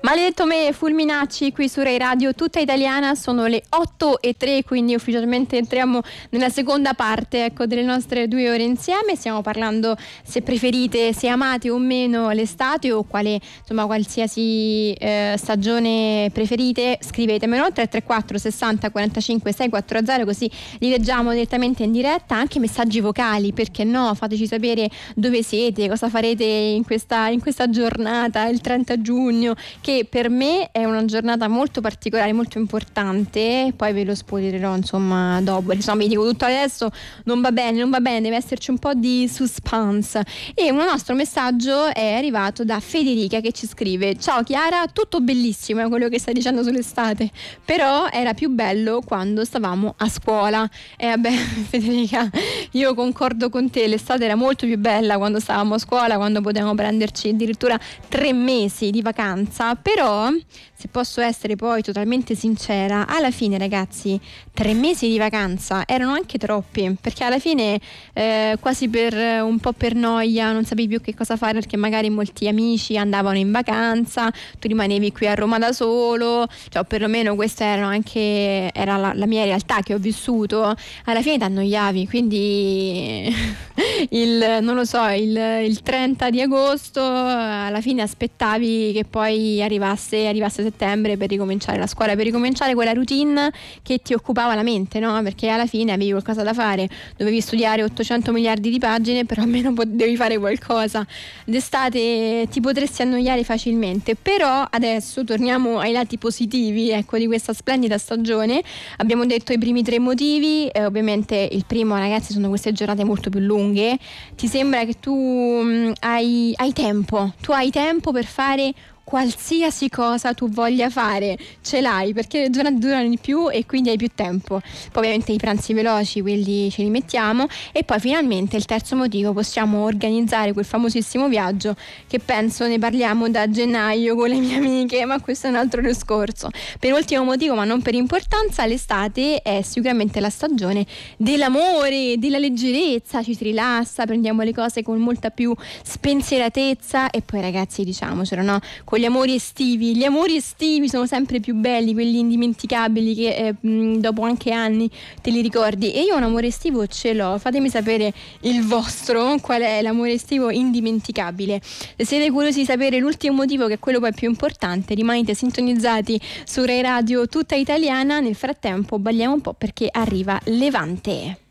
Maledetto me, Fulminacci qui su Rai Radio Tutta Italiana, sono le 8:03, quindi ufficialmente entriamo nella seconda parte, ecco, delle nostre 2 ore insieme. Stiamo parlando, se preferite, se amate o meno l'estate o quale, insomma, qualsiasi stagione preferite, scrivetemelo 334 60 45 640, così li leggiamo direttamente in diretta. Anche messaggi vocali, perché no, fateci sapere dove siete, cosa farete in questa giornata, il 30 giugno, che per me è una giornata molto particolare, molto importante. Poi ve lo spoilerò, insomma, dopo. Insomma, vi dico tutto adesso, non va bene, deve esserci un po' di suspense. E un nostro messaggio è arrivato da Federica, che ci scrive: ciao Chiara, tutto bellissimo, è quello che stai dicendo sull'estate, però era più bello quando stavamo a scuola. E vabbè, Federica, io concordo con te, l'estate era molto più bella quando stavamo a scuola, quando potevamo prenderci addirittura 3 mesi di vacanza. Però, se posso essere poi totalmente sincera, alla fine, ragazzi, 3 mesi di vacanza erano anche troppi, perché alla fine quasi per un po' per noia non sapevi più che cosa fare, perché magari molti amici andavano in vacanza, tu rimanevi qui a Roma da solo, cioè perlomeno questa era la mia realtà che ho vissuto. Alla fine ti annoiavi, quindi il 30 di agosto alla fine aspettavi che poi arrivasse settembre per ricominciare la scuola, per ricominciare quella routine che ti occupava la mente, no? Perché alla fine avevi qualcosa da fare, dovevi studiare 800 miliardi di pagine, però almeno devi fare qualcosa. D'estate ti potresti annoiare facilmente, però adesso torniamo ai lati positivi, ecco, di questa splendida stagione. Abbiamo detto i primi 3 motivi, ovviamente il primo, ragazzi, sono queste giornate molto più lunghe. Ti sembra che tu hai tempo per fare qualsiasi cosa tu voglia fare, ce l'hai, perché le giornate durano di più e quindi hai più tempo. Poi ovviamente i pranzi veloci, quelli ce li mettiamo. E poi finalmente il terzo motivo, possiamo organizzare quel famosissimo viaggio che penso ne parliamo da gennaio con le mie amiche, ma questo è un altro discorso. Per ultimo motivo, ma non per importanza, l'estate è sicuramente la stagione dell'amore, della leggerezza, ci si rilassa, prendiamo le cose con molta più spensieratezza. E poi, ragazzi, diciamocelo, no? Gli amori estivi sono sempre più belli, quelli indimenticabili che dopo anche anni te li ricordi. E io un amore estivo ce l'ho, fatemi sapere il vostro, qual è l'amore estivo indimenticabile. Se siete curiosi di sapere l'ultimo motivo, che è quello poi più importante, rimanete sintonizzati su Rai Radio Tutta Italiana. Nel frattempo balliamo un po' perché arriva Levante.